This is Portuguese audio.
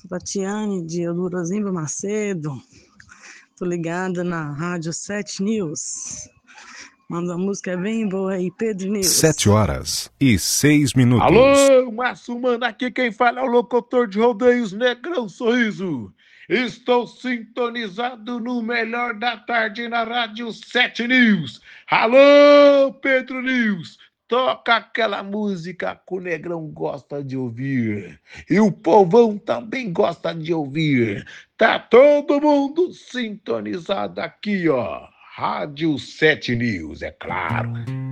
Tatiane de Eudorozinho Macedo. Tô ligada na Rádio 7 News. Manda a música é bem boa aí, Pedro News. 7h06. Alô, Massumana, aqui quem fala é o locutor de rodeios Negrão Sorriso. Estou sintonizado no melhor da tarde na Rádio 7 News. Alô, Pedro News. Toca aquela música que o Negrão gosta de ouvir. E o povão também gosta de ouvir. Tá todo mundo sintonizado aqui, ó. Rádio 7 News, é claro.